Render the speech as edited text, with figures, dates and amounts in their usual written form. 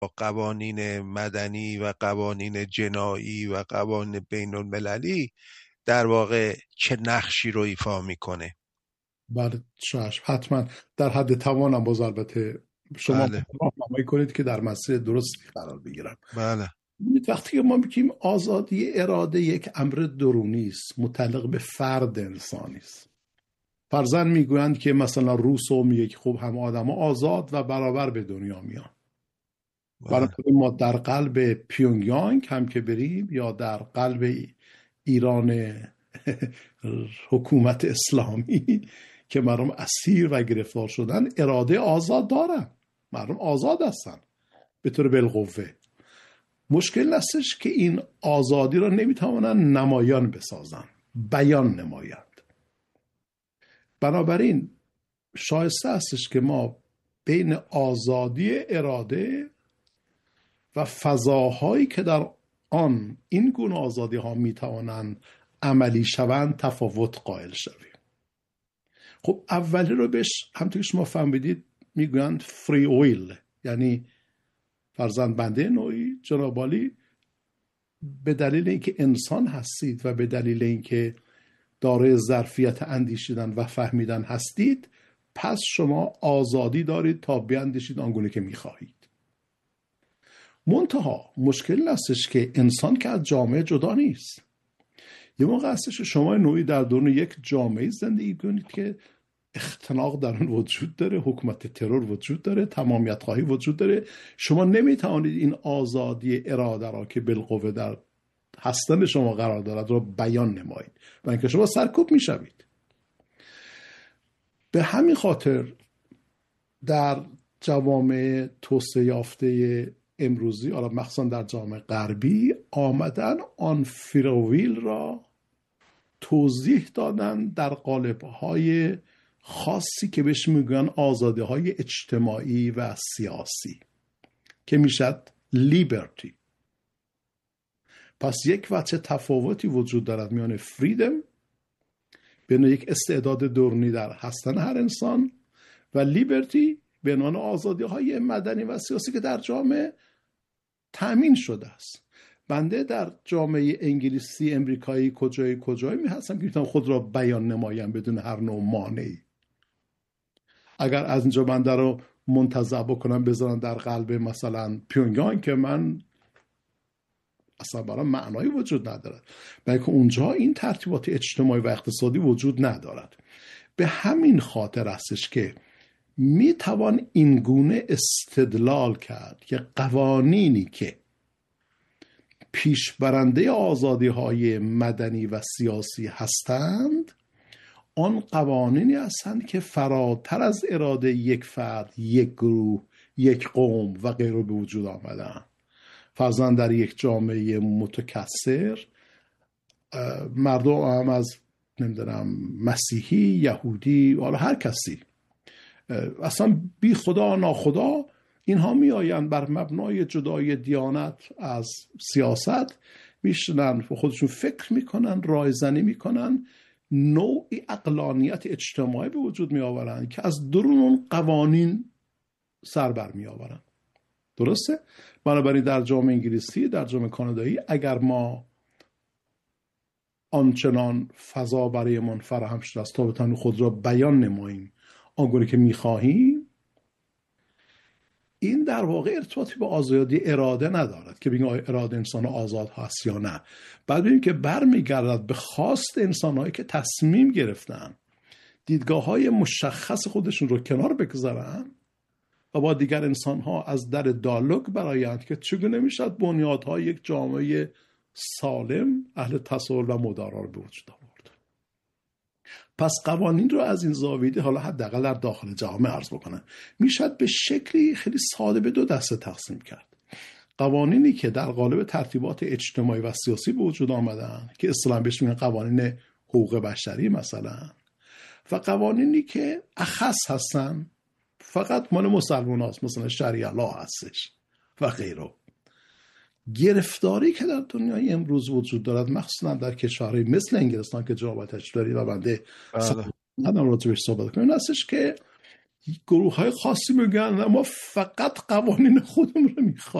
با قوانین مدنی و قوانین جنایی و قوانین بین المللی در واقع چه نقشی رو ایفا میکنه؟ بله شاش حتما در حد توانم باز البته شما راهنمایی کنید که در مسیر درستی قرار بگیرم. بله. وقتی که ما میگیم آزادی اراده یک امر درونی است، متعلق به فرد انسانی است. فرضاً میگویند که مثلا روسو میگه که خب هم آدما آزاد و برابر به دنیا میان. برای ما در قلب پیونگیانگ هم که بریم یا در قلب ایران حکومت اسلامی که مردم اسیر و گرفتار شدن، اراده آزاد دارن، مردم آزاد هستن به طور بالقوه. مشکل هستش که این آزادی را نمیتوانن نمایان بسازن، بیان نمایند. بنابراین شایسته هستش که ما بین آزادی اراده و فضاهایی که در آن این گونه آزادی ها میتوانن عملی شوند تفاوت قائل شویم. خب اولی رو بهش همونطور که شما فهمیدید میگویند فری ویل، یعنی فرزند بنده نوعی جناب عالی به دلیل اینکه انسان هستید و به دلیل اینکه دارای ظرفیت اندیشیدن و فهمیدن هستید، پس شما آزادی دارید تا بیاندیشید آنگونه که میخواهید. منتها مشکل هستش که انسان که از جامعه جدا نیست. یه موقع هستش شما نوعی در درون یک جامعه زندگی کنید که اختناق در اون وجود داره، حکومت ترور وجود داره، تمامیت خواهی وجود داره. شما نمیتوانید این آزادی اراده را که بالقوه در هستن شما قرار دارد را بیان نمایید و اینکه شما سرکوب میشوید. به همین خاطر در جوامع توسعه یافته امروزی، حالا مخصوصا در جامعه غربی، آمدن آن فریویل را توضیح دادن در قالب‌های خاصی که بهش میگن آزادی‌های اجتماعی و سیاسی که میشد لیبرتی. پس یک وجه تفاوتی وجود دارد میان فریدم، بین یک استعداد درونی در هستن هر انسان، و لیبرتی به عنوان آزادی‌های مدنی و سیاسی که در جامعه تأمین شده است. بنده در جامعه انگلیسی امریکایی کجایی می هستم که میتونم خود را بیان نمایم بدون هر نوع مانعی. اگر از اینجا بنده رو منتزع بکنم بذارن در قلب مثلا پیونگیانگ که من اصلا برای معنایی وجود ندارد، بلکه اونجا این ترتیبات اجتماعی و اقتصادی وجود ندارد. به همین خاطر هستش که می توان این گونه استدلال کرد که قوانینی که پیشبرنده آزادی های مدنی و سیاسی هستند، آن قوانینی هستند که فراتر از اراده یک فرد، یک گروه، یک قوم و غیره به وجود آمدن. فرضاً در یک جامعه متکثر مردم هم از نمیدونم مسیحی، یهودی، حالا هر کسی اصلا بی خدا ناخدا اینها می آیند بر مبنای جدای دیانت از سیاست، میشنن خودشون فکر میکنن، رایزنی میکنن، نوعی عقلانیت اجتماعی به وجود می آورن که از درون اون قوانین سر بر می آورن. درسته؟ بنابراین در جامعه انگلیسی، در جامعه کانادایی، اگر ما آنچنان فضا برای من فراهم شده است تا بتوانیم خود را بیان نماییم آنگونه که می‌خواهیم، این در واقع ارتباطی به آزادی اراده ندارد که بگیم اراده انسان آزاد هست یا نه. بعد ببینیم که برمیگردد به خواست انسان‌هایی که تصمیم گرفتن دیدگاه‌های مشخص خودشون رو کنار بگذارن و با دیگر انسان‌ها از در دیالوگ برآیند که چگونه میشد بنیادهای یک جامعه سالم اهل تصالح و مدارا رو به وجود آورد. پس قوانین رو از این زاویه، حالا حداقل در داخل جامعه عرض بکنن، میشد به شکلی خیلی ساده به دو دسته تقسیم کرد. قوانینی که در قالب ترتیبات اجتماعی و سیاسی به وجود آمدن که اصطلاحاً بهش میگن قوانین حقوق بشری مثلا، و قوانینی که اخص هستن، فقط مال مسلمان هست، مثلا شریعه الله هستش و غیره. گرفتاری که در دنیای امروز وجود دارد، مخصوصا در کشورهای مثل انگلستان که جابتش داری و بنده ندارم راجبش صحبت کنیم، این هستش که گروه های خاصی میگن ما فقط قوانین خودمون رو میخوایم.